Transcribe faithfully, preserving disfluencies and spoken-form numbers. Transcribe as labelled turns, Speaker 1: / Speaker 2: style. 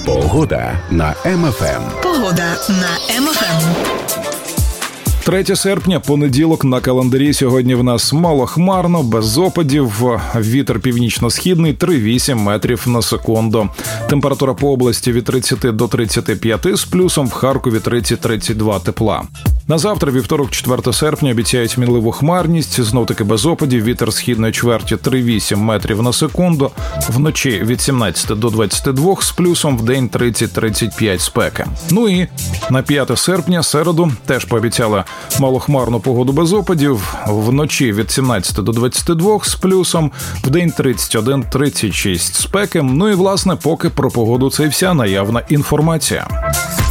Speaker 1: Погода на Ем Еф Ем.
Speaker 2: Погода на Ем Еф Ем.
Speaker 3: третє серпня, понеділок на календарі. Сьогодні в нас малохмарно, без опадів, вітер північно-східний три вісім метрів на секунду. Температура по області від тридцяти до тридцяти п'яти, з плюсом в Харкові тридцять - тридцять два тепла. На завтра, вівторок, четверте серпня, обіцяють мінливу хмарність, знов-таки без опадів, вітер східної чверті три вісім метрів на секунду, вночі від сімнадцяти до двадцяти двох, з плюсом в день тридцять - тридцять п'ять спеки. Ну і на п'яте серпня, середу, теж пообіцяли малохмарну погоду без опадів, вночі від сімнадцяти до двадцяти двох, з плюсом, в день тридцять один - тридцять шість спеки. Ну і, власне, поки про погоду це і вся наявна інформація.